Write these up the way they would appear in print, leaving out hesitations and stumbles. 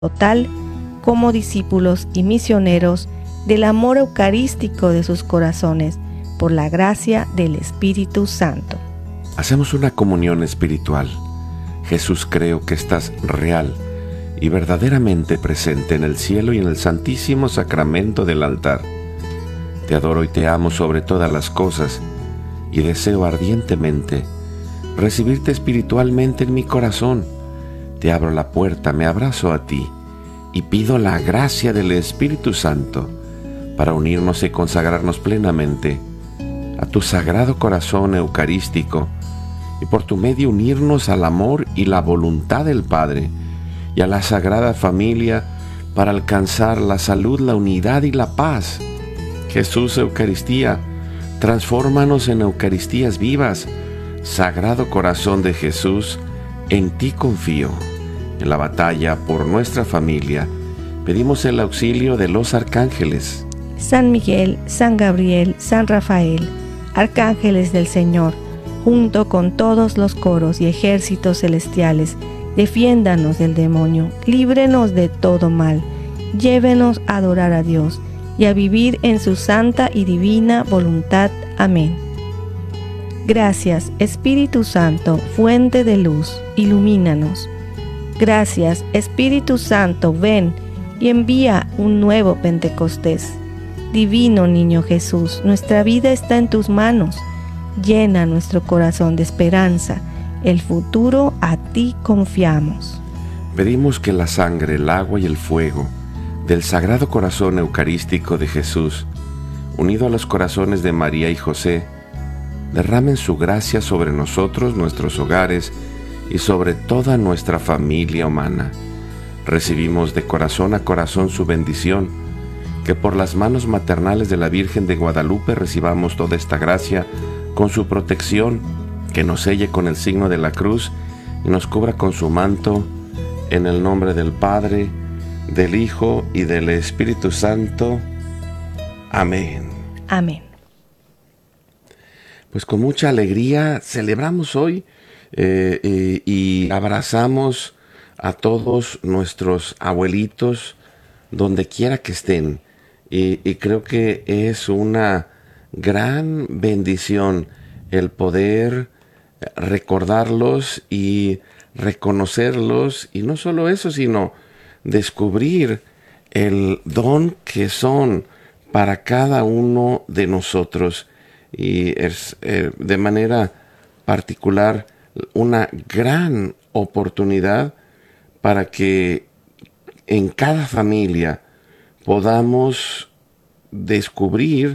total como discípulos y misioneros del amor eucarístico de sus corazones, por la gracia del Espíritu Santo. Hacemos una comunión espiritual. Jesús, creo que estás real y verdaderamente presente en el cielo y en el santísimo sacramento del altar. Te adoro y te amo sobre todas las cosas y deseo ardientemente recibirte espiritualmente en mi corazón. Te abro la puerta, me abrazo a ti y pido la gracia del Espíritu Santo para unirnos y consagrarnos plenamente a tu sagrado corazón eucarístico y por tu medio unirnos al amor y la voluntad del Padre y a la Sagrada Familia para alcanzar la salud, la unidad y la paz. Jesús, Eucaristía, transfórmanos en Eucaristías vivas. Sagrado Corazón de Jesús, en ti confío. En la batalla por nuestra familia, pedimos el auxilio de los arcángeles. San Miguel, San Gabriel, San Rafael, arcángeles del Señor, junto con todos los coros y ejércitos celestiales, defiéndanos del demonio, líbrenos de todo mal, llévenos a adorar a Dios y a vivir en su santa y divina voluntad. Amén. Gracias, Espíritu Santo, fuente de luz, ilumínanos. Gracias, Espíritu Santo, ven y envía un nuevo Pentecostés. Divino Niño Jesús, nuestra vida está en tus manos. Llena nuestro corazón de esperanza. El futuro a ti confiamos. Pedimos que la sangre, el agua y el fuego del Sagrado Corazón Eucarístico de Jesús, unido a los corazones de María y José, derramen su gracia sobre nosotros, nuestros hogares y sobre toda nuestra familia humana. Recibimos de corazón a corazón su bendición, que por las manos maternales de la Virgen de Guadalupe recibamos toda esta gracia con su protección, que nos selle con el signo de la cruz y nos cubra con su manto, en el nombre del Padre, del Hijo y del Espíritu Santo. Amén. Amén. Pues con mucha alegría celebramos hoy y abrazamos a todos nuestros abuelitos donde quiera que estén. Y creo que es una gran bendición el poder recordarlos y reconocerlos, y no solo eso, sino descubrir el don que son para cada uno de nosotros. Y es de manera particular una gran oportunidad para que en cada familia podamos descubrir,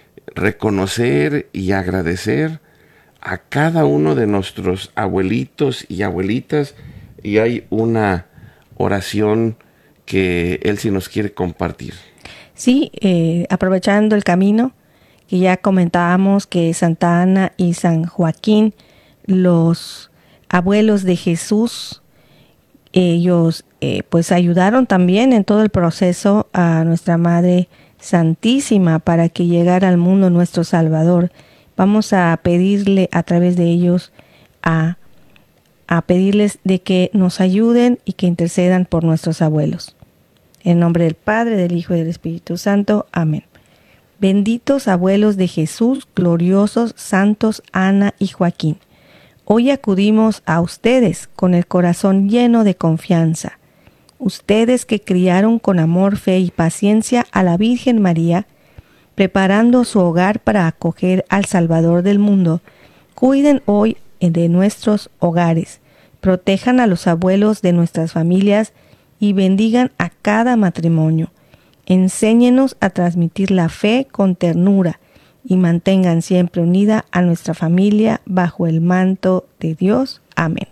reconocer y agradecer a cada uno de nuestros abuelitos y abuelitas. Y hay una oración que Elsie nos quiere compartir. Sí, aprovechando el camino, que ya comentábamos que Santa Ana y San Joaquín, los abuelos de Jesús, ellos pues ayudaron también en todo el proceso a nuestra Madre Santísima para que llegara al mundo nuestro Salvador. Vamos a pedirle a través de ellos a pedirles de que nos ayuden y que intercedan por nuestros abuelos. En nombre del Padre, del Hijo y del Espíritu Santo. Amén. Benditos abuelos de Jesús, gloriosos, santos Ana y Joaquín. Hoy acudimos a ustedes con el corazón lleno de confianza. Ustedes que criaron con amor, fe y paciencia a la Virgen María, preparando su hogar para acoger al Salvador del mundo, cuiden hoy de nuestros hogares, protejan a los abuelos de nuestras familias y bendigan a cada matrimonio. Enséñenos a transmitir la fe con ternura y mantengan siempre unida a nuestra familia bajo el manto de Dios. Amén.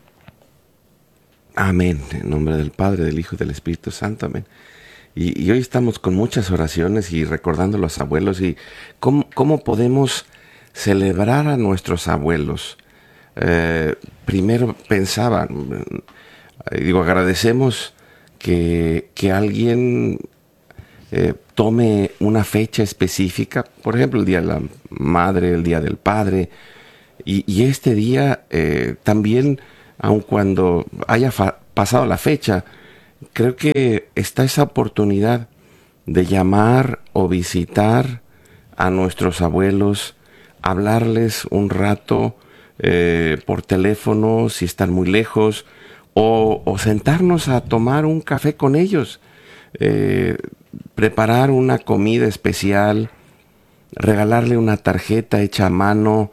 Amén. En nombre del Padre, del Hijo y del Espíritu Santo. Amén. Y hoy estamos con muchas oraciones y recordando a los abuelos y cómo podemos celebrar a nuestros abuelos. Primero pensaba, agradecemos que alguien tome una fecha específica, por ejemplo el Día de la Madre, el Día del Padre, y este día también, aun cuando haya pasado la fecha, creo que está esa oportunidad de llamar o visitar a nuestros abuelos, hablarles un rato por teléfono si están muy lejos, o sentarnos a tomar un café con ellos, preparar una comida especial, regalarle una tarjeta hecha a mano,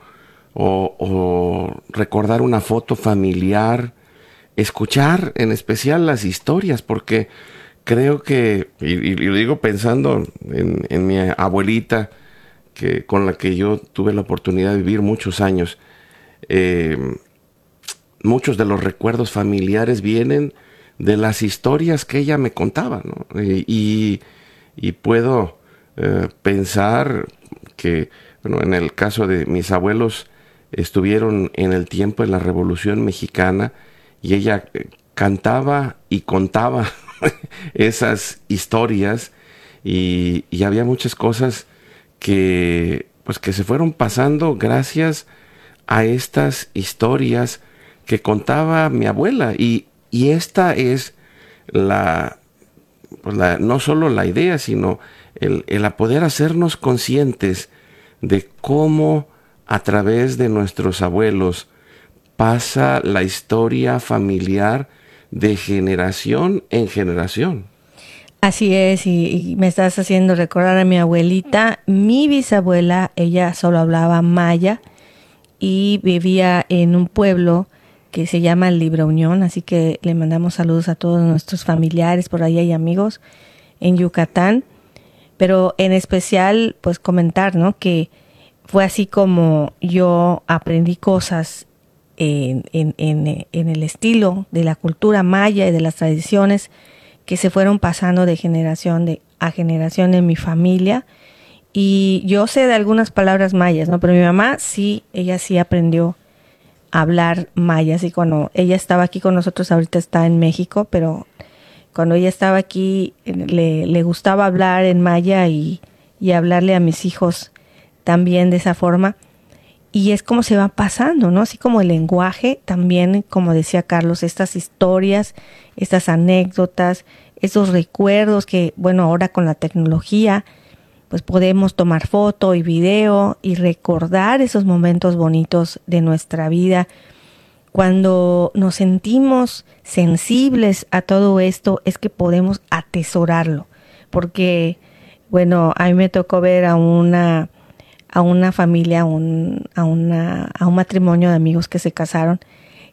o recordar una foto familiar, escuchar en especial las historias, porque creo que, y lo digo pensando en mi abuelita, con la que yo tuve la oportunidad de vivir muchos años, eh, muchos de los recuerdos familiares vienen de las historias que ella me contaba, ¿no? Y puedo pensar que, bueno, en el caso de mis abuelos, estuvieron en el tiempo de la Revolución Mexicana y ella cantaba y contaba esas historias, y había muchas cosas que, pues, que se fueron pasando gracias a estas historias que contaba mi abuela, y esta es la, pues no solo la idea, sino el a poder hacernos conscientes de cómo a través de nuestros abuelos pasa la historia familiar de generación en generación. Así es, y me estás haciendo recordar a mi abuelita. Mi bisabuela, ella solo hablaba maya y vivía en un pueblo que se llama Libre Unión, así que le mandamos saludos a todos nuestros familiares por ahí y amigos en Yucatán. Pero en especial, pues comentar, ¿no?, que fue así como yo aprendí cosas en el estilo de la cultura maya y de las tradiciones que se fueron pasando de generación a generación en mi familia. Y yo sé de algunas palabras mayas, ¿no? Pero mi mamá sí, ella sí aprendió a hablar maya. Así cuando ella estaba aquí con nosotros, ahorita está en México, pero cuando ella estaba aquí le gustaba hablar en maya y hablarle a mis hijos también de esa forma. Y es como se va pasando, ¿no? Así como el lenguaje, también, como decía Carlos, estas historias, estas anécdotas, estos recuerdos que, bueno, ahora con la tecnología, pues podemos tomar foto y video y recordar esos momentos bonitos de nuestra vida. Cuando nos sentimos sensibles a todo esto, es que podemos atesorarlo. Porque, bueno, a mí me tocó ver a una familia, a un matrimonio de amigos que se casaron,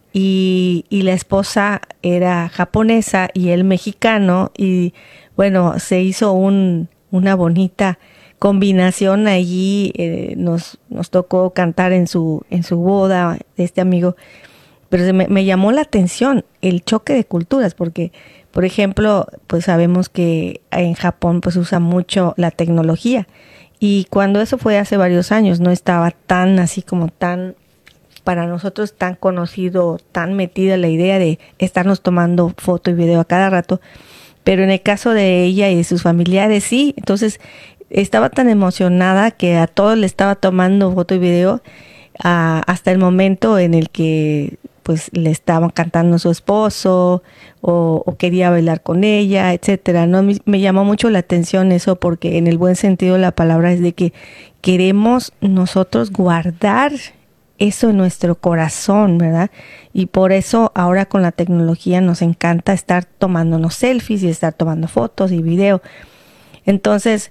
y la esposa era japonesa y él mexicano, y bueno, se hizo una bonita combinación allí. Nos tocó cantar en su boda de este amigo, pero me llamó la atención el choque de culturas, porque, por ejemplo, pues sabemos que en Japón pues usa mucho la tecnología. Y cuando eso fue hace varios años, no estaba tan así como tan, para nosotros tan conocido, tan metida la idea de estarnos tomando foto y video a cada rato. Pero en el caso de ella y de sus familiares, sí. Entonces estaba tan emocionada que a todos le estaba tomando foto y video, hasta el momento en el que pues le estaban cantando a su esposo o quería bailar con ella, etcétera, ¿no? Me llamó mucho la atención eso, porque en el buen sentido de la palabra es de que queremos nosotros guardar eso en nuestro corazón, ¿verdad? Y por eso ahora con la tecnología nos encanta estar tomándonos selfies y estar tomando fotos y video. Entonces,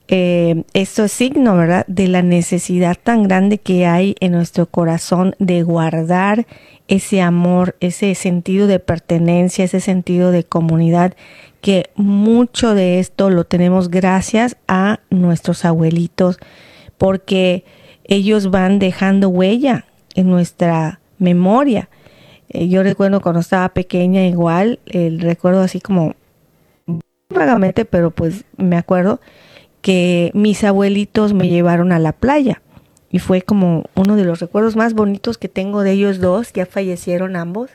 esto es signo, ¿verdad?, de la necesidad tan grande que hay en nuestro corazón de guardar ese amor, ese sentido de pertenencia, ese sentido de comunidad, que mucho de esto lo tenemos gracias a nuestros abuelitos, porque ellos van dejando huella en nuestra memoria. Yo recuerdo cuando estaba pequeña igual, recuerdo así como vagamente, pero pues me acuerdo que mis abuelitos me llevaron a la playa y fue como uno de los recuerdos más bonitos que tengo de ellos dos. Ya fallecieron ambos,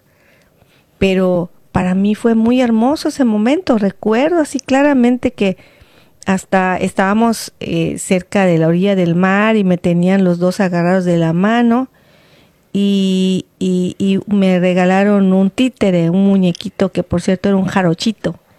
pero para mí fue muy hermoso ese momento. Recuerdo así claramente que hasta estábamos cerca de la orilla del mar y me tenían los dos agarrados de la mano y me regalaron un títere, un muñequito que por cierto era un jarochito.